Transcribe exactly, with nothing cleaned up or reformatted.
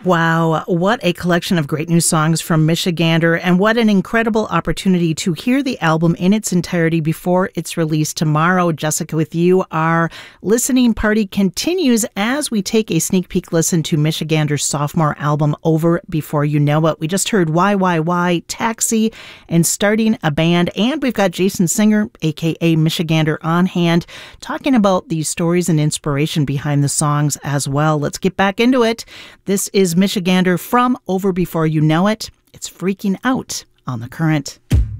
Wow, what a collection of great new songs from Michigander, and what an incredible opportunity to hear the album in its entirety before it's released tomorrow. Jessica, with you, our listening party continues as we take a sneak peek listen to Michigander's sophomore album, Over Before You Know It. We just heard Y Y Y, Taxi, and Starting a Band, and we've got Jason Singer, aka Michigander, on hand, talking about the stories and inspiration behind the songs as well. Let's get back into it. This is Michigander from Over Before You Know It. It's Freaking Out on The Current.